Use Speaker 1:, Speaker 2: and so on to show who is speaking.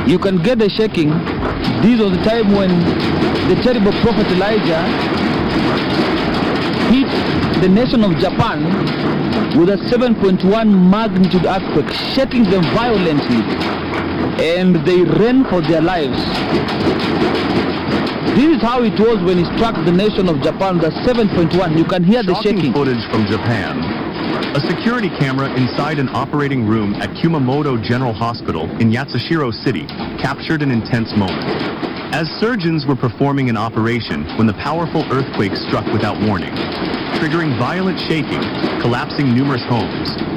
Speaker 1: You can get the shaking. This was the time when the terrible prophet Elijah hit the nation of Japan with a 7.1 magnitude earthquake, shaking them violently, and they ran for their lives. This is how it was when he struck the nation of Japan, the 7.1. You can hear the shaking.
Speaker 2: Footage from Japan. A security camera inside an operating room at Kumamoto General Hospital in Yatsushiro City captured an intense moment. As surgeons were performing an operation when the powerful earthquake struck without warning, triggering violent shaking, collapsing numerous homes,